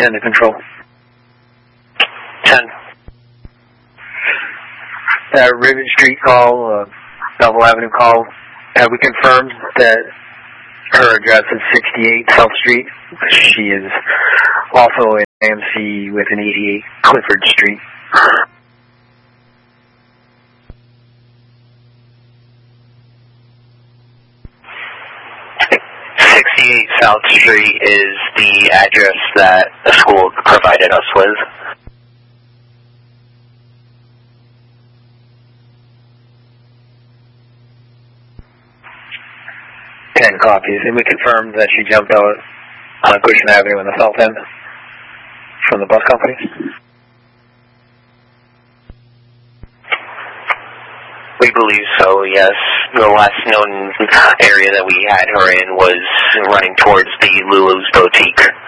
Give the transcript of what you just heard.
10 to control. 10. Ribbon Street call, Belleville Avenue call. We confirmed that her address is 68 South Street. She is also in AMC with an 88 Clifford Street. 68 South Street is the address that the school provided us with. Ten copies, and we confirmed that she jumped out on Cushman Avenue in the south end from the bus company. We believe so, yes. The last known area that we had her in was running towards the Lulu's boutique.